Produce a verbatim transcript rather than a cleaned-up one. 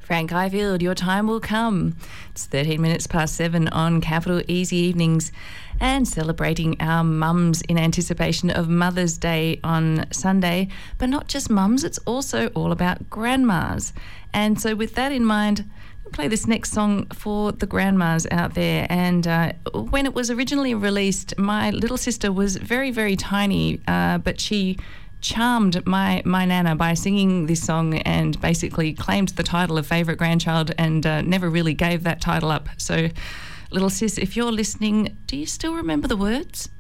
Frank Highfield, your time will come. It's thirteen minutes past seven on Capital Easy Evenings, and celebrating our mums in anticipation of Mother's Day on Sunday. But not just mums, it's also all about grandmas. And so with that in mind, I'll play this next song for the grandmas out there. And uh, when it was originally released, my little sister was very, very tiny, uh, but she charmed my my nana by singing this song and basically claimed the title of favourite grandchild and uh, never really gave that title up. So, little sis, if you're listening, do you still remember the words?